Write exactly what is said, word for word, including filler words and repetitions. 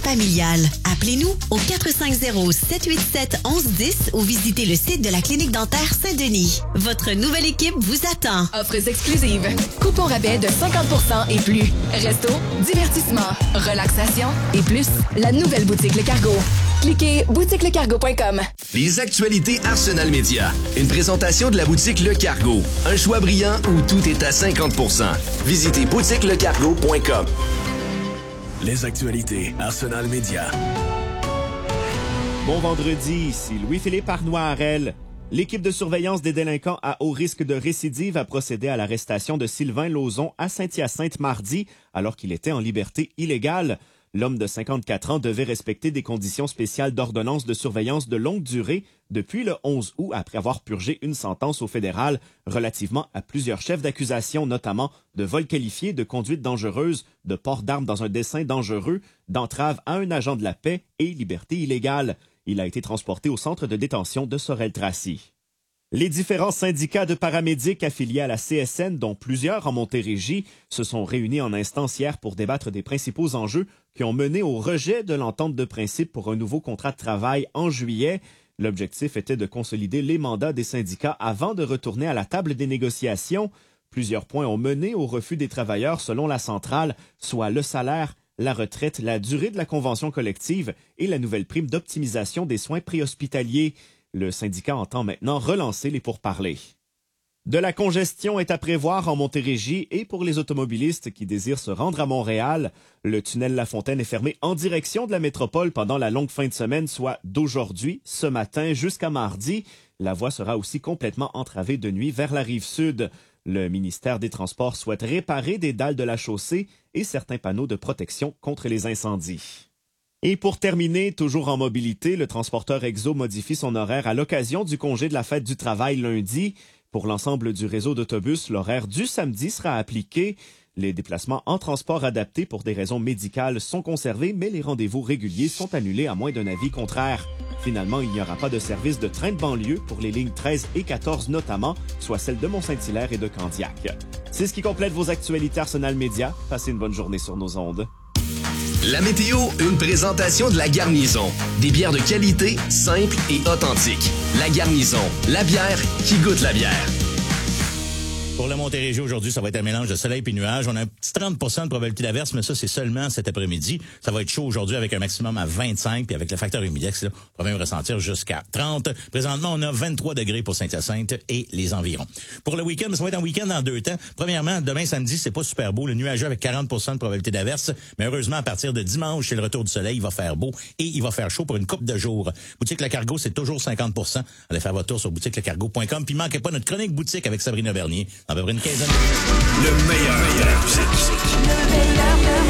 familiale. Appelez-nous au quatre cinq zéro, sept huit sept, un un un zéro ou visitez le site de la Clinique dentaire Saint-Denis. Votre nouvelle équipe vous attend. Offres exclusives. Coupons rabais de cinquante pour cent et plus. Resto, divertissement, relaxation et plus. La nouvelle boutique Le Cargo. Cliquez boutique le cargo point com. Les actualités Arsenal Média. Une présentation de la boutique Le Cargo. Un choix brillant où tout est à cinquante pour cent. Visitez boutique le cargo point com. Les actualités Arsenal Média. Bon vendredi, ici Louis-Philippe Arnois-Harel. L'équipe de surveillance des délinquants à haut risque de récidive a procédé à l'arrestation de Sylvain Lauzon à Saint-Hyacinthe mardi, alors qu'il était en liberté illégale. L'homme de cinquante-quatre ans devait respecter des conditions spéciales d'ordonnance de surveillance de longue durée depuis le onze août après avoir purgé une sentence au fédéral relativement à plusieurs chefs d'accusation, notamment de vol qualifié, de conduite dangereuse, de port d'armes dans un dessein dangereux, d'entrave à un agent de la paix et liberté illégale. Il a été transporté au centre de détention de Sorel-Tracy. Les différents syndicats de paramédics affiliés à la C S N, dont plusieurs en Montérégie, se sont réunis en instance hier pour débattre des principaux enjeux qui ont mené au rejet de l'entente de principe pour un nouveau contrat de travail en juillet. L'objectif était de consolider les mandats des syndicats avant de retourner à la table des négociations. Plusieurs points ont mené au refus des travailleurs selon la centrale, soit le salaire, la retraite, la durée de la convention collective et la nouvelle prime d'optimisation des soins préhospitaliers. Le syndicat entend maintenant relancer les pourparlers. De la congestion est à prévoir en Montérégie et pour les automobilistes qui désirent se rendre à Montréal. Le tunnel La Fontaine est fermé en direction de la métropole pendant la longue fin de semaine, soit d'aujourd'hui, ce matin, jusqu'à mardi. La voie sera aussi complètement entravée de nuit vers la rive sud. Le ministère des Transports souhaite réparer des dalles de la chaussée et certains panneaux de protection contre les incendies. Et pour terminer, toujours en mobilité, le transporteur Exo modifie son horaire à l'occasion du congé de la fête du travail lundi. Pour l'ensemble du réseau d'autobus, l'horaire du samedi sera appliqué. Les déplacements en transport adapté pour des raisons médicales sont conservés, mais les rendez-vous réguliers sont annulés à moins d'un avis contraire. Finalement, il n'y aura pas de service de train de banlieue pour les lignes treize et quatorze notamment, soit celles de Mont-Saint-Hilaire et de Candiac. C'est ce qui complète vos actualités Arsenal Média. Passez une bonne journée sur nos ondes. La météo, une présentation de La Garnison. Des bières de qualité, simples et authentiques. La Garnison, la bière qui goûte la bière. Pour la Montérégie aujourd'hui, ça va être un mélange de soleil et nuages. On a un petit trente pour cent de probabilité d'averse, mais ça, c'est seulement cet après-midi. Ça va être chaud aujourd'hui avec un maximum à vingt-cinq, puis avec le facteur humidex, là, on va même ressentir jusqu'à trente. Présentement, on a vingt-trois degrés pour Saint-Hyacinthe et les environs. Pour le week-end, ça va être un week-end en deux temps. Premièrement, demain samedi, c'est pas super beau. Le nuageux avec quarante pour cent de probabilité d'averse. Mais heureusement, à partir de dimanche, c'est le retour du soleil. Il va faire beau et il va faire chaud pour une couple de jours. Boutique Le Cargo, c'est toujours cinquante pour cent. Allez faire votre tour sur boutique le cargo point com. Puis manquez pas notre chronique boutique avec Sabrina Bernier. À peu près une quinzaine de... Le meilleur de la musique. Le meilleur de